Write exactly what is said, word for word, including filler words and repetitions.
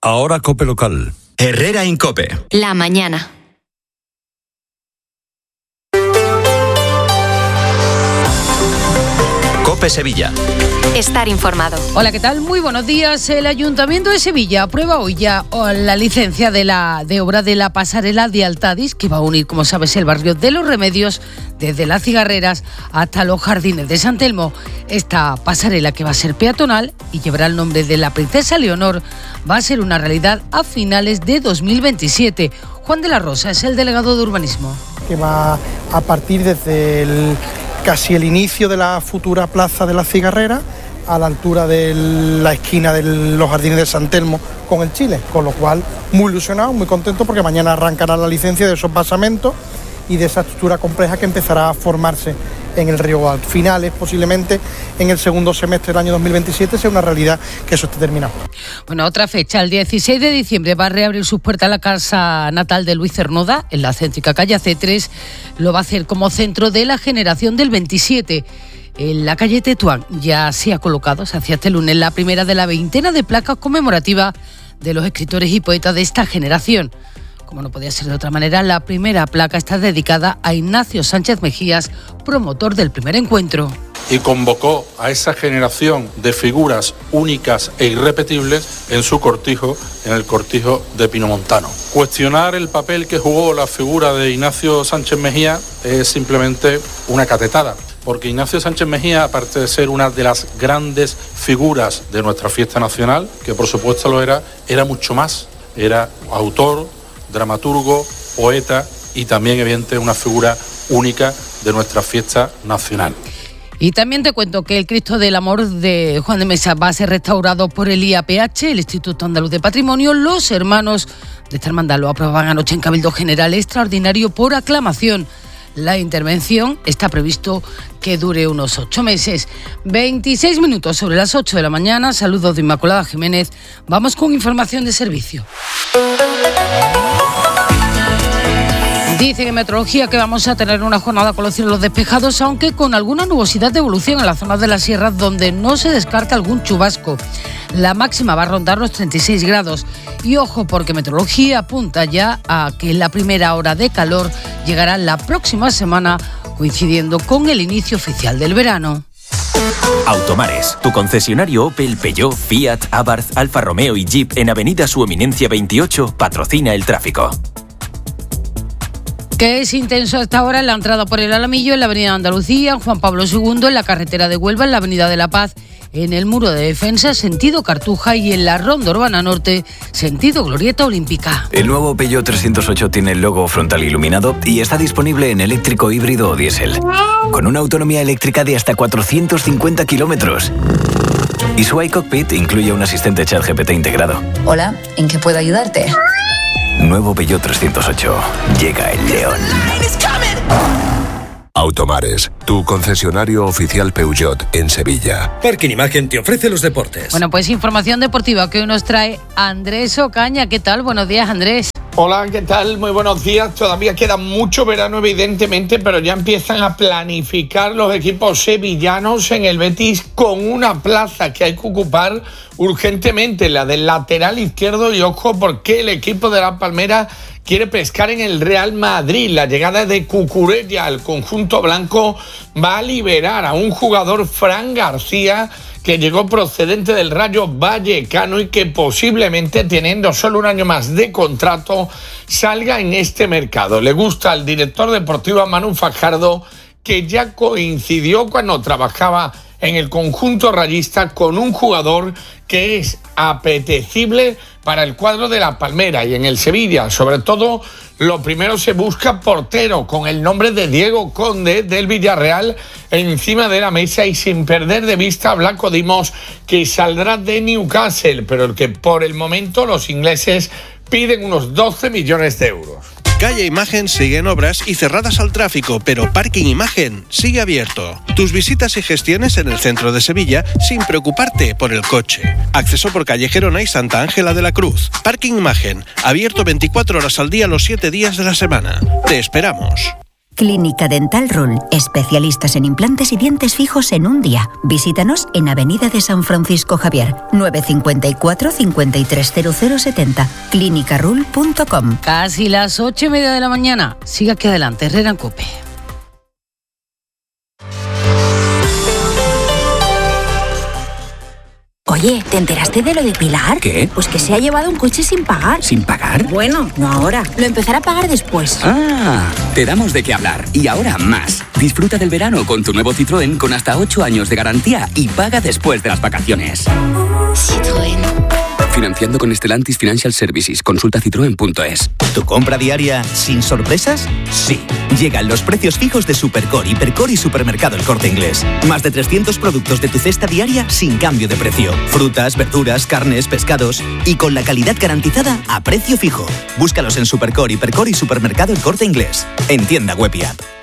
Ahora COPE Local. Herrera Incope. La mañana. COPE Sevilla. Estar informado. Hola, ¿qué tal? Muy buenos días. El Ayuntamiento de Sevilla aprueba hoy ya la licencia de la de obra de la pasarela de Altadis, que va a unir, como sabes, el barrio de Los Remedios desde Las Cigarreras hasta los Jardines de San Telmo. Esta pasarela, que va a ser peatonal y llevará el nombre de la princesa Leonor, va a ser una realidad a finales de dos mil veintisiete. Juan de la Rosa es el delegado de urbanismo. Que va a partir desde el, casi el inicio de la futura plaza de Las Cigarreras a la altura de la esquina de los Jardines de San Telmo con el Chile, con lo cual muy ilusionado, muy contento, porque mañana arrancará la licencia de esos basamentos y de esa estructura compleja que empezará a formarse en el río Guadalquivir. Finales, posiblemente en el segundo semestre del año dos mil veintisiete, sea una realidad que eso esté terminado. Bueno, otra fecha, el dieciséis de diciembre va a reabrir sus puertas la casa natal de Luis Cernuda, en la céntrica calle C tres. Lo va a hacer como centro de la generación del veintisiete. En la calle Tetuán ya se ha colocado, se hacía este lunes, la primera de la veintena de placas conmemorativas de los escritores y poetas de esta generación. Como no podía ser de otra manera, la primera placa está dedicada a Ignacio Sánchez Mejías, promotor del primer encuentro. Y convocó a esa generación de figuras únicas e irrepetibles en su cortijo, en el cortijo de Pinomontano. Cuestionar el papel que jugó la figura de Ignacio Sánchez Mejía es simplemente una catetada, porque Ignacio Sánchez Mejía, aparte de ser una de las grandes figuras de nuestra fiesta nacional, que por supuesto lo era, era mucho más. Era autor, dramaturgo, poeta y también, evidentemente, una figura única de nuestra fiesta nacional. Y también te cuento que el Cristo del Amor de Juan de Mesa va a ser restaurado por el I A P H, el Instituto Andaluz de Patrimonio. Los hermanos de esta hermandad lo aprobaban anoche en Cabildo General Extraordinario por aclamación. La intervención está previsto que dure unos ocho meses. veintiséis minutos sobre las ocho de la mañana. Saludos de Inmaculada Jiménez. Vamos con información de servicio. Dice en Meteorología que vamos a tener una jornada con los cielos despejados, aunque con alguna nubosidad de evolución en las zonas de las sierras, donde no se descarta algún chubasco. La máxima va a rondar los treinta y seis grados. Y ojo, porque Meteorología apunta ya a que la primera hora de calor llegará la próxima semana, coincidiendo con el inicio oficial del verano. Automares, tu concesionario Opel, Peugeot, Fiat, Abarth, Alfa Romeo y Jeep en Avenida Su Eminencia veintiocho, patrocina el tráfico. Que es intenso a esta hora en la entrada por el Alamillo, en la avenida Andalucía, en Juan Pablo segundo, en la carretera de Huelva, en la avenida de La Paz, en el muro de defensa, sentido Cartuja, y en la ronda urbana norte, sentido Glorieta Olímpica. El nuevo Peugeot trescientos ocho tiene el logo frontal iluminado y está disponible en eléctrico, híbrido o diésel, con una autonomía eléctrica de hasta cuatrocientos cincuenta kilómetros. Y su iCockpit incluye un asistente ChatGPT integrado. Hola, ¿en qué puedo ayudarte? Nuevo Peugeot trescientos ocho. Llega el león. Automares, tu concesionario oficial Peugeot en Sevilla. Parking Imagen te ofrece los deportes. Bueno, pues información deportiva que hoy nos trae Andrés Ocaña. ¿Qué tal? Buenos días, Andrés. Hola, ¿qué tal? Muy buenos días. Todavía queda mucho verano, evidentemente, pero ya empiezan a planificar los equipos sevillanos en el Betis con una plaza que hay que ocupar urgentemente, la del lateral izquierdo. Y ojo, porque el equipo de La Palmera quiere pescar en el Real Madrid. La llegada de Cucurella al conjunto blanco va a liberar a un jugador, Fran García, que llegó procedente del Rayo Vallecano y que posiblemente, teniendo solo un año más de contrato, salga en este mercado. Le gusta al director deportivo, a Manu Fajardo, que ya coincidió cuando trabajaba en el conjunto rayista con un jugador que es apetecible para el cuadro de La Palmera. Y en el Sevilla, sobre todo, lo primero se busca portero, con el nombre de Diego Conde del Villarreal encima de la mesa, y sin perder de vista a Blanco Dimos, que saldrá de Newcastle, pero el que por el momento los ingleses piden unos doce millones de euros. Calle Imagen sigue en obras y cerradas al tráfico, pero Parking Imagen sigue abierto. Tus visitas y gestiones en el centro de Sevilla sin preocuparte por el coche. Acceso por calle Gerona y Santa Ángela de la Cruz. Parking Imagen, abierto veinticuatro horas al día los siete días de la semana. Te esperamos. Clínica Dental Rul, especialistas en implantes y dientes fijos en un día. Visítanos en Avenida de San Francisco Javier, nueve cinco cuatro, cinco tres cero cero siete cero, clínica rul punto com. Casi las ocho y media de la mañana. Siga aquí adelante, Herrera en COPE. Oye, ¿te enteraste de lo de Pilar? ¿Qué? Pues que se ha llevado un coche sin pagar. ¿Sin pagar? Bueno, no ahora. Lo empezará a pagar después. Ah, te damos de qué hablar. Y ahora más. Disfruta del verano con tu nuevo Citroën con hasta ocho años de garantía y paga después de las vacaciones. Citroën. Financiando con Stellantis Financial Services. Consulta citroen punto es. ¿Tu compra diaria sin sorpresas? Sí. Llegan los precios fijos de Supercore, Hipercore y Supermercado El Corte Inglés. Más de trescientos productos de tu cesta diaria sin cambio de precio. Frutas, verduras, carnes, pescados y con la calidad garantizada a precio fijo. Búscalos en Supercore, Hipercore y Supermercado El Corte Inglés. En tienda web y app.